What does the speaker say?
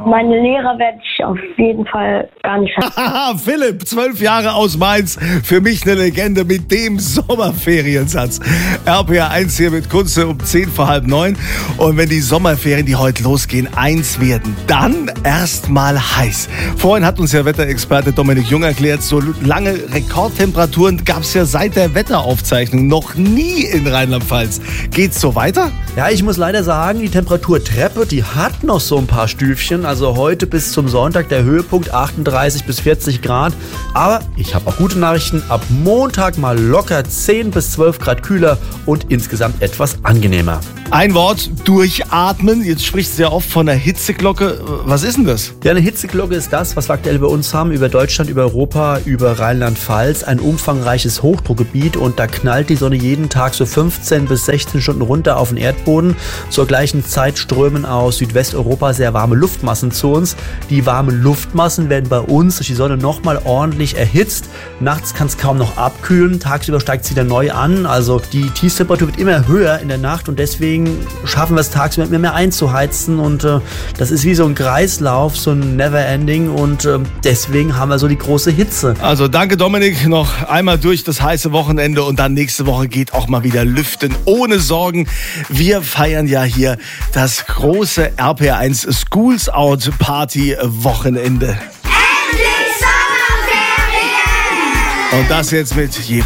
Meine Lehrer werde ich auf jeden Fall gar nicht vergessen. Haha, Philipp, 12 Jahre aus Mainz. Für mich eine Legende mit dem Sommerferiensatz. RPR1 hier mit Kunze um 8:50. Und wenn die Sommerferien, die heute losgehen, 1 werden, dann erstmal heiß. Vorhin hat uns ja Wetterexperte Dominik Jung erklärt, so lange Rekordtemperaturen gab es ja seit der Wetteraufzeichnung noch nie in Rheinland-Pfalz. Geht's so weiter? Ja, ich muss leider sagen, die Temperaturtreppe, die hat noch so ein paar Stüfchen. Also heute bis zum Sonntag der Höhepunkt 38 bis 40 Grad. Aber ich habe auch gute Nachrichten. Ab Montag mal locker 10 bis 12 Grad kühler und insgesamt etwas angenehmer. Ein Wort, durchatmen. Jetzt sprichst du ja oft von einer Hitzeglocke. Was ist denn das? Ja, eine Hitzeglocke ist das, was wir aktuell bei uns haben, über Deutschland, über Europa, über Rheinland-Pfalz. Ein umfangreiches Hochdruckgebiet und da knallt die Sonne jeden Tag so 15 bis 16 Stunden runter auf den Erdboden. Zur gleichen Zeit strömen aus Südwesteuropa sehr warme Luftmassen zu uns. Die warmen Luftmassen werden bei uns durch die Sonne nochmal ordentlich erhitzt. Nachts kann es kaum noch abkühlen, tagsüber steigt es wieder neu an. Also die Tiefstemperatur wird immer höher in der Nacht und deswegen schaffen wir es tagsüber immer mehr einzuheizen und das ist wie so ein Kreislauf, so ein Never-Ending und deswegen haben wir so die große Hitze. Also danke Dominik, noch einmal durch das heiße Wochenende und dann nächste Woche geht auch mal wieder lüften ohne Sorgen. Wir feiern ja hier das große RPR1 Schools Out Party Wochenende. Endlich Sommerferien! Und das jetzt mit